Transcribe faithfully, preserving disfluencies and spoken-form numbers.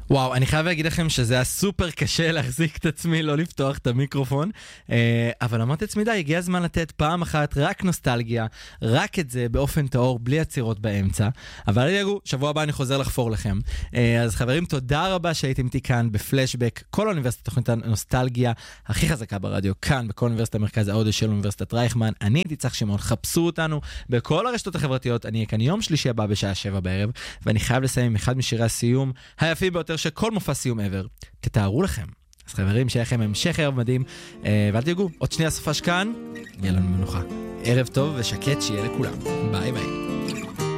וואו, אני חייב להגיד לכם שזה היה סופר קשה להחזיק את עצמי, לא לפתוח את המיקרופון, אבל אמרתי עצמי די, הגיע הזמן לתת פעם אחת רק נוסטלגיה, רק את זה באופן טהור, בלי עצירות באמצע, אבל יגו, שבוע הבא אני חוזר לחפור לכם. אז חברים, תודה רבה שהייתם איתי כאן בפלשבק, כל אוניברסיטת תוכנית הנוסטלגיה הכי חזקה ברדיו, כאן בכל אוניברסיטת המרכז האודיו של אוניברסיטת רייכמן. אני הייתי צריך שמעון, חפשו אותנו בכל הרשתות החברתיות. אני אהיה כאן יום שלישי הבא בשעה שבע בערב, ואני חייב לסיים עם אחד משירי הסיום היפים ביותר שכל מופע סיום עבר. תתארו לכם. אז חברים, שיהיה לכם המשך ערב מדהים, ואל תיגעו, עוד שנייה סופש כאן, יהיה לנו מנוחה. ערב טוב ושקט שיהיה לכולם. ביי ביי.